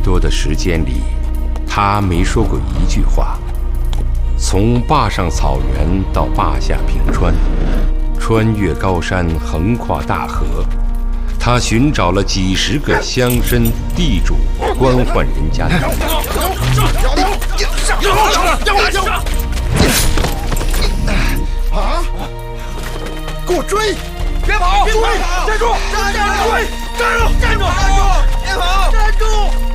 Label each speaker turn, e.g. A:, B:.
A: 多的时间里，他没说过一句话。从坝上草原到坝下平川，穿越高山，横跨大河，他寻找了几十个乡绅、地主、官宦人家的门路。
B: 啊！给我追！别跑！别追！站住！站住！追！站住！站住！别跑！站住！